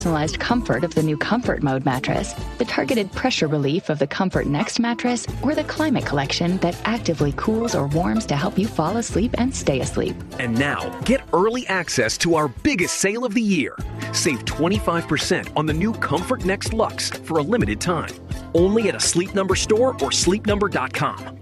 personalized comfort of the new Comfort Mode mattress, the targeted pressure relief of the Comfort Next mattress, or the Climate Collection that actively cools or warms to help you fall asleep and stay asleep. And now, get early access to our biggest sale of the year. Save 25% on the new Comfort Next Luxe for a limited time. Only at a Sleep Number store or sleepnumber.com.